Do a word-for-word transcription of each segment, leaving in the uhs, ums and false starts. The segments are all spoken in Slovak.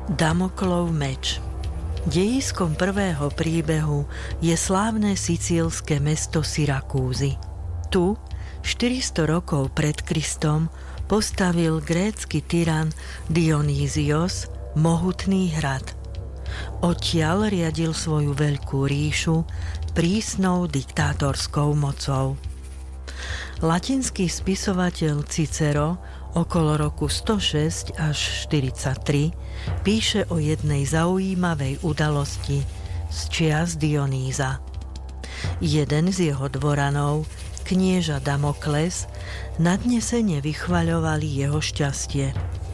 Damoklov meč. Dejiskom prvého príbehu je slávne sicílske mesto Syrakúzy. Tu, štyristo rokov pred Kristom, postavil grécky tyran Dionýzios mohutný hrad. Odtiaľ riadil svoju veľkú ríšu prísnou diktátorskou mocou. Latinský spisovateľ Cicero okolo roku stošesť až štyridsaťtri píše o jednej zaujímavej udalosti z čias Dionýza. Jeden z jeho dvoranov, knieža Damokles, nadnesene vychvaľovali jeho šťastie.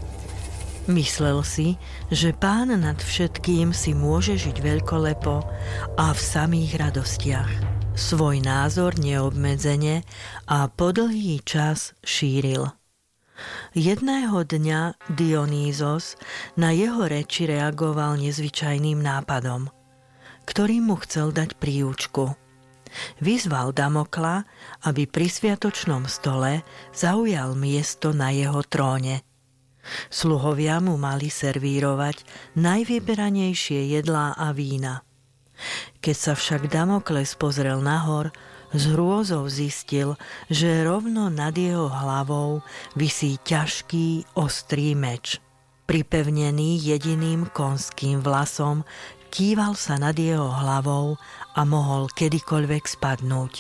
Myslel si, že pán nad všetkým si môže žiť veľkolepo a v samých radostiach. Svoj názor neobmedzene a po dlhý čas šíril. Jedného dňa Dionýzos na jeho reči reagoval nezvyčajným nápadom, ktorý mu chcel dať príučku. Vyzval Damokla, aby pri sviatočnom stole zaujal miesto na jeho tróne. Sluhovia mu mali servírovať najvyberanejšie jedlá a vína. Keď sa však Damokles pozrel nahor, s hrôzou zistil, že rovno nad jeho hlavou visí ťažký, ostrý meč. Pripevnený jediným konským vlasom, kýval sa nad jeho hlavou a mohol kedykoľvek spadnúť.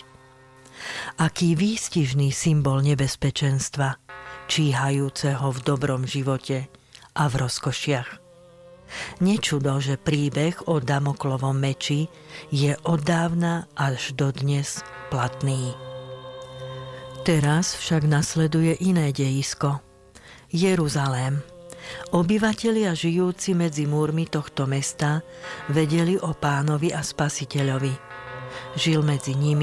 Aký výstižný symbol nebezpečenstva, číhajúceho v dobrom živote a v rozkošiach. Nečudo, že príbeh o Damoklovom meči je od dávna až dodnes platný. Teraz však nasleduje iné dejisko. Jeruzalém. Obyvatelia žijúci medzi múrmi tohto mesta vedeli o Pánovi a Spasiteľovi. Žil medzi nimi